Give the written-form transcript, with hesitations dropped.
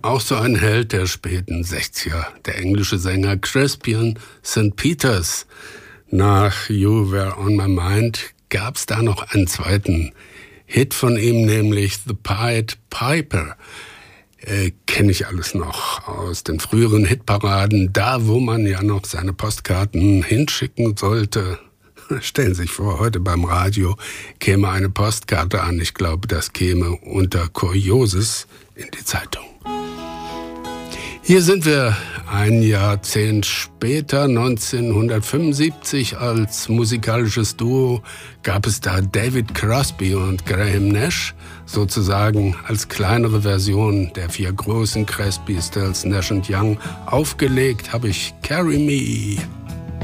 Auch so ein Held der späten 60er, der englische Sänger Crispian St. Peters. Nach You Were On My Mind gab es da noch einen zweiten Hit von ihm, nämlich The Pied Piper. Kenne ich alles noch aus den früheren Hitparaden, da wo man ja noch seine Postkarten hinschicken sollte. Stellen Sie sich vor, heute beim Radio käme eine Postkarte an. Ich glaube, das käme unter Kurioses in die Zeitung. Hier sind wir ein Jahrzehnt später, 1975, als musikalisches Duo gab es da David Crosby und Graham Nash, sozusagen als kleinere Version der 4 großen Crosby, Stills, Nash & Young. Aufgelegt habe ich Carry Me.